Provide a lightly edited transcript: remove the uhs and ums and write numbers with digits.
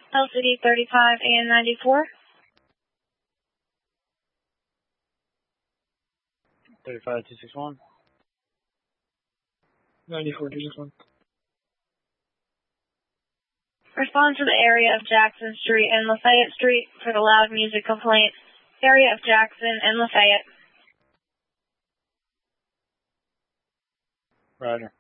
LCD 35 and 94. 35261. 94-261. Respond to the area of Jackson Street and Lafayette Street for the loud music complaint. Area of Jackson and Lafayette. Roger.